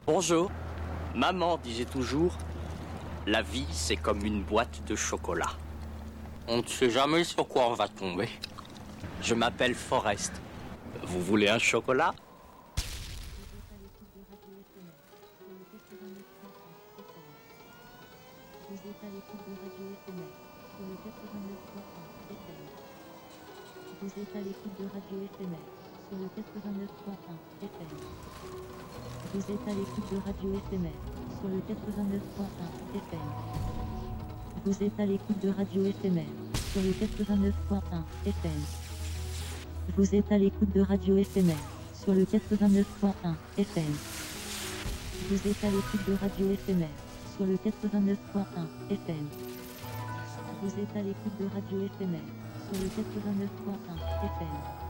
Bonjour. Maman disait toujours, la vie c'est comme une boîte de chocolat. On ne sait jamais sur quoi on va tomber. Je m'appelle Forrest. Vous voulez un chocolat ? Vous êtes à l'écoute de Radio éphémère sur le 89.1 FM. Vous êtes à l'écoute de Radio éphémère sur le 89.1 FM. Vous êtes à l'écoute de Radio éphémère sur le 89.1 FM. Vous êtes à l'écoute de Radio éphémère sur le 89.1 FM. Vous êtes à l'écoute de Radio éphémère sur le 89.1 FM. Vous êtes à l'écoute de Radio éphémère sur le 89.1 FM. Vous êtes à l'écoute de Radio éphémère sur le 89.1 FM.